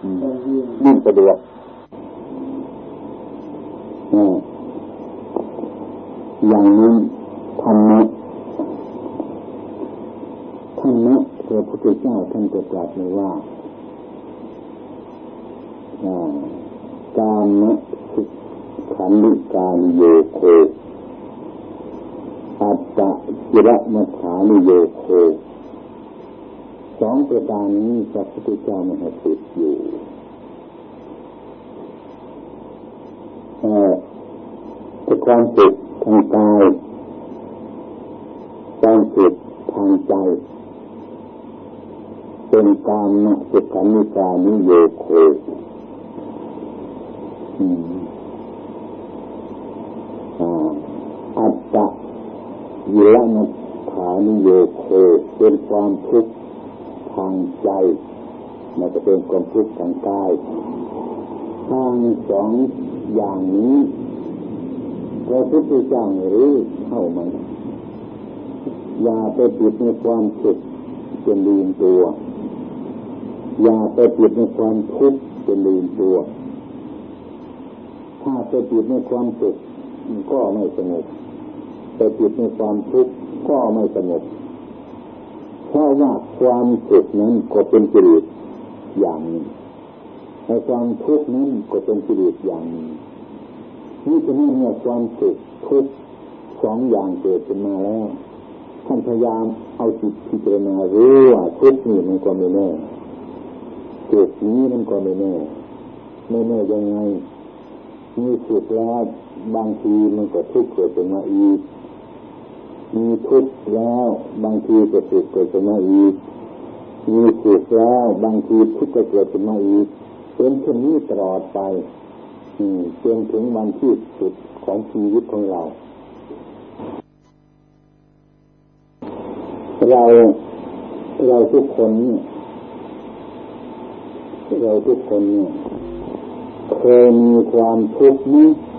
ยิ่งสะดวกอย่างนั้นธรรมะพระพุทธเจ้าท่านก็ตรัสไว้ว่ากามสุขันธิกานิโยโคอัตตกิรมัฏฐานิโยโคสองประการนี้พระพุทธเจ้าไม่ให้ผิดอยู่แต่ความสุขทางกายความสุขทางใจเป็นกามสุขันธิกานิโยโคอัตตกิรมัฏฐานิโยโคเป็นความทุกข์ทางใจมันจะเป็นความทุกข์ทางกายทางสองอย่างนี้พระพุทธเจ้ารู้เข้ามันอย่าไปติดในความสุขจนลืมตัวอย่าไปติดในความทุกข์จนลืมตัวถ้าไปติดในความสุขก็ไม่สงบไปติดในความทุกข์ก็ไม่สงบเพราะว่าความสุขนั้นก็เป็นกิเลสอย่างหนึ่งในความทุกข์นั้นก็เป็นกิเลสอย่างหนึ่งนี่ฉะนั้นเมื่อความสุขทุกข์สองอย่างเกิดขึ้นมาแล้วท่านพยายามเอาจิตพิจารณารู้ว่าทุกข์นี่มันก็ไม่แน่สุขนี้มันก็ไม่แน่ยังไงมีสุขแล้วบางทีมันก็ทุกข์เกิดขึ้นมาอีกมีทุกข์แล้วบางทีก็สุขเกิดขึ้นมาอีกมีสุขแล้วบางทีทุกข์ก็เกิดขึ้นมาอีกเป็นเช่นนี้ตลอดไปจนถึงวันที่สุดของชีวิตของเราทุกคนเนี่ยเคยมีความทุกข์ไหม